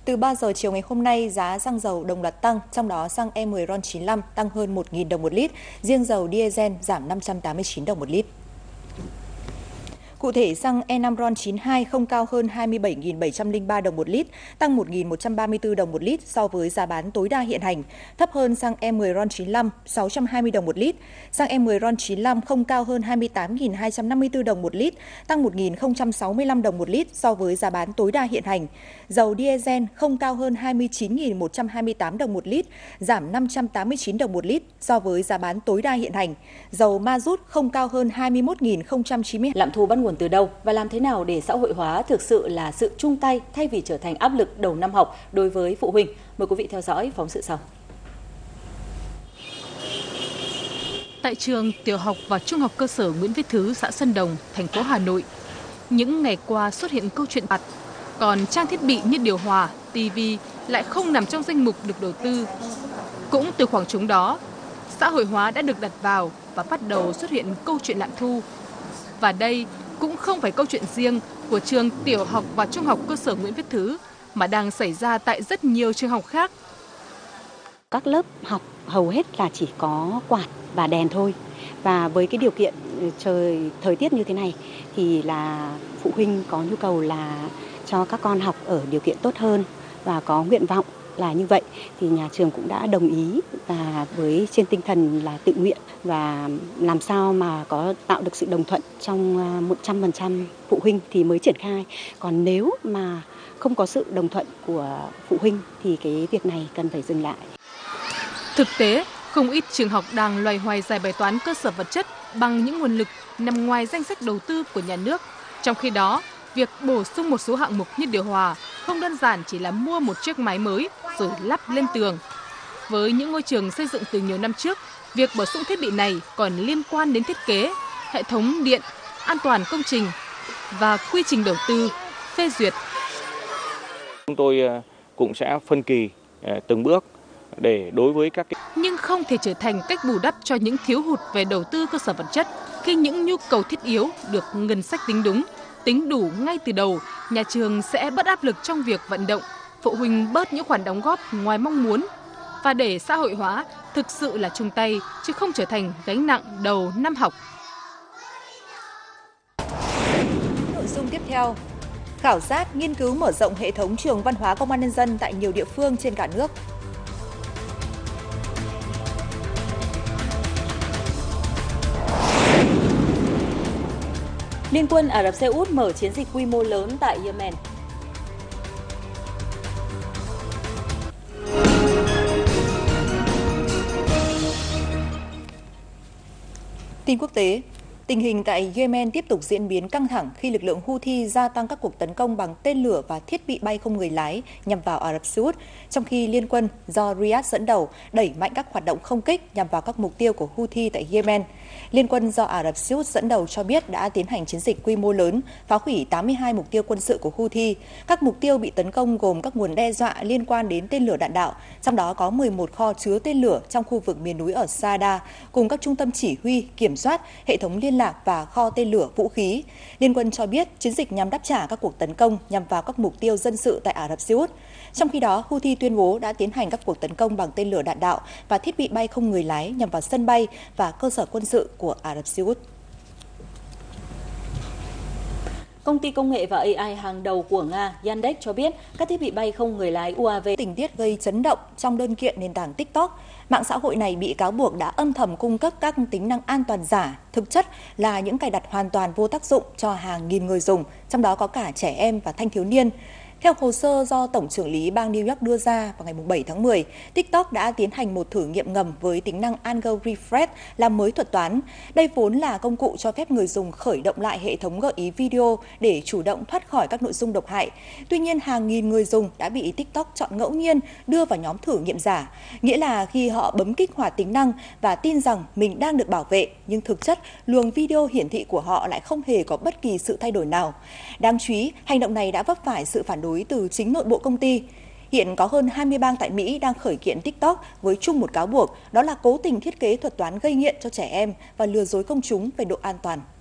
Từ 3 giờ chiều ngày hôm nay, giá xăng dầu đồng loạt tăng, trong đó xăng E10 RON95 tăng hơn 1.000 đồng một lít, riêng dầu diesel giảm 589 đồng một lít. Cụ thể, xăng E5 RON92 không cao hơn 27.703 đồng một lít, tăng 1.134 đồng một lít so với giá bán tối đa hiện hành, thấp hơn xăng E10 RON95 620 đồng một lít. Xăng E10 RON95 không cao hơn 28.254 đồng một lít, tăng 1.065 đồng một lít so với giá bán tối đa hiện hành. Dầu diesel không cao hơn 29.128 đồng một lít, giảm 589 đồng một lít so với giá bán tối đa hiện hành. Dầu ma rút không cao hơn 21.090. Lạm thu bắt nguồn từ đâu và làm thế nào để xã hội hóa thực sự là sự chung tay thay vì trở thành áp lực đầu năm học đối với phụ huynh? Mời quý vị theo dõi phóng sự sau. Tại trường tiểu học và trung học cơ sở Nguyễn Viết Thứ, xã Sơn Đồng, thành phố Hà Nội, những ngày qua xuất hiện câu chuyện vặt, còn trang thiết bị như điều hòa, tivi lại không nằm trong danh mục được đầu tư. Cũng từ khoảng trống đó, xã hội hóa đã được đặt vào và bắt đầu xuất hiện câu chuyện lạm thu. Và đây cũng không phải câu chuyện riêng của trường tiểu học và trung học cơ sở Nguyễn Viết Thứ, mà đang xảy ra tại rất nhiều trường học khác. Các lớp học hầu hết là chỉ có quạt và đèn thôi. Và với cái điều kiện thời tiết như thế này thì là phụ huynh có nhu cầu là cho các con học ở điều kiện tốt hơn và có nguyện vọng là như vậy, thì nhà trường cũng đã đồng ý và với trên tinh thần là tự nguyện và làm sao mà có tạo được sự đồng thuận trong 100% phụ huynh thì mới triển khai. Còn nếu mà không có sự đồng thuận của phụ huynh thì cái việc này cần phải dừng lại. Thực tế, không ít trường học đang loay hoay giải bài toán cơ sở vật chất bằng những nguồn lực nằm ngoài danh sách đầu tư của nhà nước. Trong khi đó, việc bổ sung một số hạng mục như điều hòa không đơn giản chỉ là mua một chiếc máy mới rồi lắp lên tường. Với những ngôi trường xây dựng từ nhiều năm trước, việc bổ sung thiết bị này còn liên quan đến thiết kế, hệ thống điện, an toàn công trình và quy trình đầu tư, phê duyệt. Chúng tôi cũng sẽ phân kỳ từng bước để đối với các nhưng không thể trở thành cách bù đắp cho những thiếu hụt về đầu tư cơ sở vật chất khi những nhu cầu thiết yếu được ngân sách tính đúng, tính đủ ngay từ đầu. Nhà trường sẽ bớt áp lực trong việc vận động phụ huynh bớt những khoản đóng góp ngoài mong muốn, và để xã hội hóa thực sự là chung tay chứ không trở thành gánh nặng đầu năm học. Nội dung tiếp theo: khảo sát nghiên cứu mở rộng hệ thống trường văn hóa công an nhân dân tại nhiều địa phương trên cả nước. Liên quân Ả Rập Xê Út mở chiến dịch quy mô lớn tại Yemen. Tin quốc tế. Tình hình tại Yemen tiếp tục diễn biến căng thẳng khi lực lượng Houthi gia tăng các cuộc tấn công bằng tên lửa và thiết bị bay không người lái nhằm vào Ả Rập Xê Út, trong khi liên quân do Riyadh dẫn đầu đẩy mạnh các hoạt động không kích nhằm vào các mục tiêu của Houthi tại Yemen. Liên quân do Ả Rập Xê Út dẫn đầu cho biết đã tiến hành chiến dịch quy mô lớn, phá hủy 82 mục tiêu quân sự của Houthi. Các mục tiêu bị tấn công gồm các nguồn đe dọa liên quan đến tên lửa đạn đạo, trong đó có 11 kho chứa tên lửa trong khu vực miền núi ở Saada, cùng các trung tâm chỉ huy, kiểm soát, hệ thống liên lạc và kho tên lửa vũ khí. Liên quân cho biết chiến dịch nhằm đáp trả các cuộc tấn công nhằm vào các mục tiêu dân sự tại Ả Rập Xê Út. Trong khi đó, Houthi tuyên bố đã tiến hành các cuộc tấn công bằng tên lửa đạn đạo và thiết bị bay không người lái nhằm vào sân bay và cơ sở quân sự của Ả Rập Xê Út. Công ty công nghệ và AI hàng đầu của Nga Yandex cho biết các thiết bị bay không người lái UAV. Tình tiết gây chấn động trong đơn kiện nền tảng TikTok. Mạng xã hội này bị cáo buộc đã âm thầm cung cấp các tính năng an toàn giả, thực chất là những cài đặt hoàn toàn vô tác dụng cho hàng nghìn người dùng, trong đó có cả trẻ em và thanh thiếu niên. Theo hồ sơ do Tổng trưởng lý bang New York đưa ra vào ngày 7 tháng 10, TikTok đã tiến hành một thử nghiệm ngầm với tính năng Angle Refresh làm mới thuật toán. Đây vốn là công cụ cho phép người dùng khởi động lại hệ thống gợi ý video để chủ động thoát khỏi các nội dung độc hại. Tuy nhiên, hàng nghìn người dùng đã bị TikTok chọn ngẫu nhiên đưa vào nhóm thử nghiệm giả, nghĩa là khi họ bấm kích hoạt tính năng và tin rằng mình đang được bảo vệ, nhưng thực chất luồng video hiển thị của họ lại không hề có bất kỳ sự thay đổi nào. Đáng chú ý, hành động này đã vấp phải sự phản đối từ chính nội bộ công ty. Hiện có hơn 20 bang tại Mỹ đang khởi kiện TikTok với chung một cáo buộc, đó là cố tình thiết kế thuật toán gây nghiện cho trẻ em và lừa dối công chúng về độ an toàn.